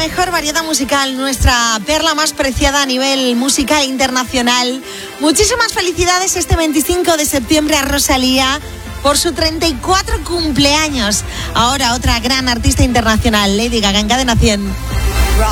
mejor variedad musical, nuestra perla más preciada a nivel musical internacional. Muchísimas felicidades este 25 de septiembre a Rosalía por su 34 cumpleaños. Ahora otra gran artista internacional, Lady Gaga, en Cadena 100.